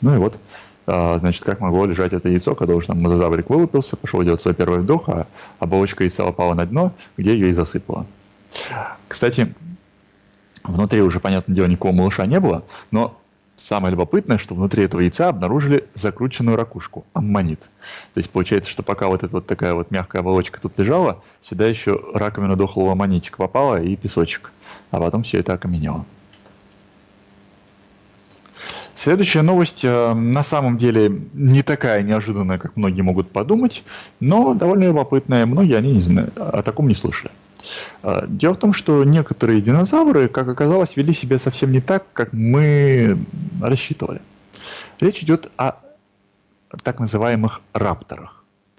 Ну и вот, значит, как могло лежать это яйцо, когда уже там мозазаврик вылупился, пошел делать свой первый вдох, а оболочка яйца упала на дно, где ее и засыпало. Кстати, внутри уже, понятное дело, никакого малыша не было, но самое любопытное, что внутри этого яйца обнаружили закрученную ракушку, аммонит. То есть получается, что пока вот эта вот такая вот мягкая оболочка тут лежала, сюда еще раковина дохлого аммонитика попала и песочек, а потом все это окаменело. Следующая новость на самом деле не такая неожиданная, как многие могут подумать, но довольно любопытная. Многие они не знают, о таком не слышали. Дело в том, что некоторые динозавры, как оказалось, вели себя совсем не так, как мы рассчитывали. Речь идет о так называемых рапторах.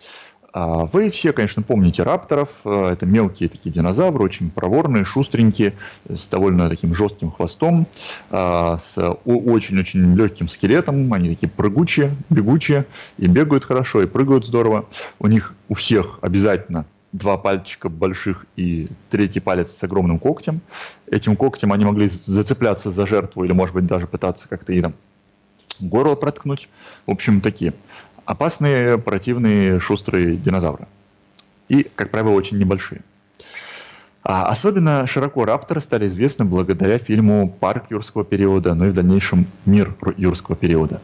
Вы все, конечно, помните рапторов. Это мелкие такие динозавры, очень проворные, шустренькие, с довольно таким жестким хвостом, с очень-очень легким скелетом. Они такие прыгучие, бегучие, и бегают хорошо, и прыгают здорово. У них у всех обязательно 2 пальчика больших и 3-й палец с огромным когтем. Этим когтем они могли зацепляться за жертву или, может быть, даже пытаться как-то ей там горло проткнуть. В общем, такие опасные, противные, шустрые динозавры. И, как правило, очень небольшие. Особенно широко рапторы стали известны благодаря фильму «Парк юрского периода», ну и в дальнейшем «Мир юрского периода».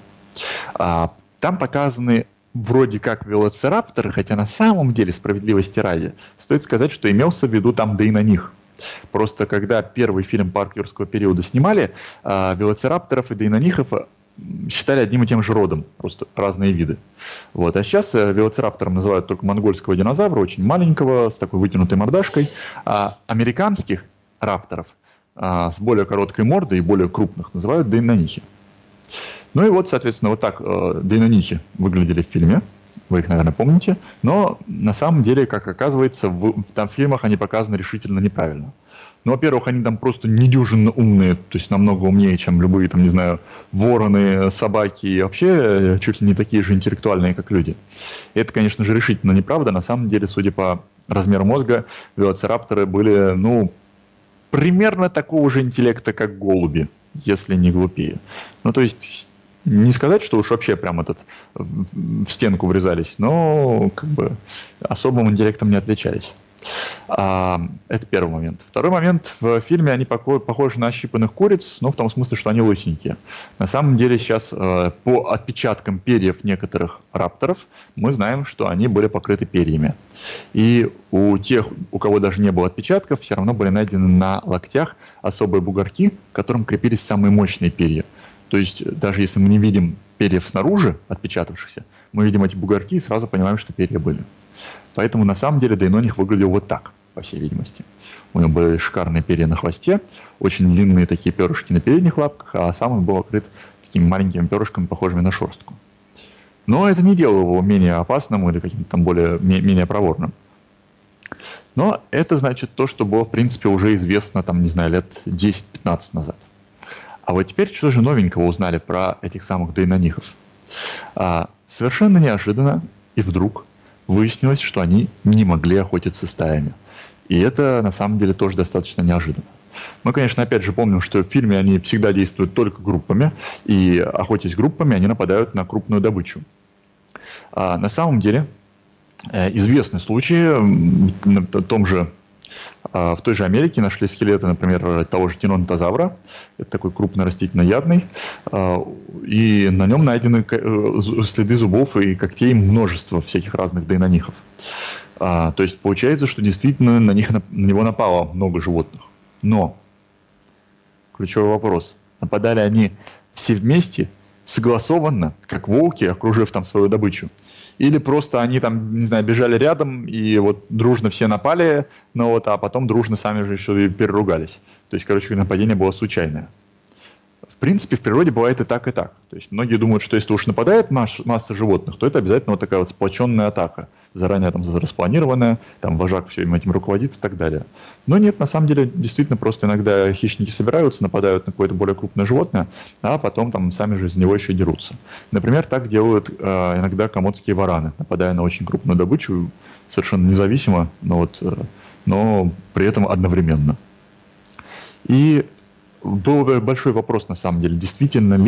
Там показаны вроде как велоцирапторы, хотя на самом деле, справедливости ради, стоит сказать, что имелся в виду там дейноних. Просто когда первый фильм «Парк юрского периода» снимали, велоцирапторов и дейнонихов считали одним и тем же родом, просто разные виды. Вот. А сейчас велоцираптором называют только монгольского динозавра, очень маленького, с такой вытянутой мордашкой. А американских рапторов с более короткой мордой и более крупных называют дейнонихи. Ну и вот, соответственно, вот так дейнонихи выглядели в фильме. Вы их, наверное, помните. Но на самом деле, как оказывается, там в фильмах они показаны решительно неправильно. Ну, во-первых, они там просто недюжинно умные, то есть намного умнее, чем любые, там, не знаю, вороны, собаки, и вообще чуть ли не такие же интеллектуальные, как люди. И это, конечно же, решительно неправда. На самом деле, судя по размеру мозга, велоцирапторы были, ну, примерно такого же интеллекта, как голуби, если не глупее. Ну, то есть не сказать, что уж вообще прям в стенку врезались, но как бы особым интеллектом не отличались. Это первый момент. Второй момент. В фильме они похожи на ощипанных куриц, но в том смысле, что они лысенькие. На самом деле сейчас по отпечаткам перьев некоторых рапторов мы знаем, что они были покрыты перьями. И у тех, у кого даже не было отпечатков, все равно были найдены на локтях особые бугорки, к которым крепились самые мощные перья. То есть даже если мы не видим перьев снаружи, отпечатавшихся, мы видим эти бугорки и сразу понимаем, что перья были. Поэтому на самом деле дейноних выглядел вот так, по всей видимости. У него были шикарные перья на хвосте, очень длинные такие перышки на передних лапках, а сам он был покрыт такими маленькими перышками, похожими на шерстку. Но это не делало его менее опасным или каким-то там менее проворным. Но это значит то, что было, в принципе, уже известно, там, не знаю, лет 10-15 назад. А вот теперь что же новенького узнали про этих самых дейнонихов? Совершенно неожиданно и вдруг выяснилось, что они не могли охотиться стаями. И это на самом деле тоже достаточно неожиданно. Мы, конечно, опять же помним, что в фильме они всегда действуют только группами, и охотясь группами, они нападают на крупную добычу. На самом деле известны случаи в той же Америке нашли скелеты, например, того же тинонтозавра, это такой крупнорастительноядный, и на нем найдены следы зубов и когтей множества всяких разных дейнонихов. То есть получается, что действительно на него напало много животных. Но ключевой вопрос, нападали они все вместе, согласованно, как волки, окружив там свою добычу? Или просто они там, не знаю, бежали рядом, и вот дружно все напали, а потом дружно сами же еще и переругались. То есть, короче, нападение было случайное. В принципе, в природе бывает и так, и так. То есть, многие думают, что если уж нападает масса животных, то это обязательно вот такая вот сплоченная атака, заранее там распланированная, там вожак всем этим руководит и так далее. Но нет, на самом деле, действительно, просто иногда хищники собираются, нападают на какое-то более крупное животное, а потом там сами же из него еще дерутся. Например, так делают иногда комодские вараны, нападая на очень крупную добычу, совершенно независимо, но при этом одновременно. И был большой вопрос, на самом деле, действительно ли